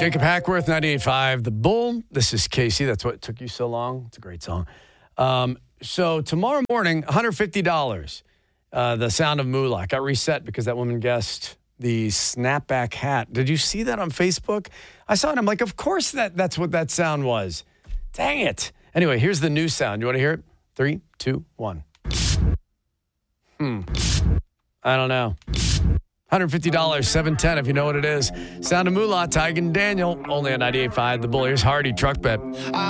Jacob Hackworth, 98.5 The Bull. This is Casey. That's what took you so long. It's a great song. So tomorrow morning, $150. The Sound of Moolah got reset because that woman guessed the snapback hat. Did you see that on Facebook? I saw it. I'm like, of course that's what that sound was. Dang it. Anyway, here's the new sound. You want to hear it? 3, 2, 1. I don't know. $150, $710 if you know what it is. Sound of Moolah, Tygan Daniel, only on 98.5 The Bull. Here's Hardy, Truck Bet.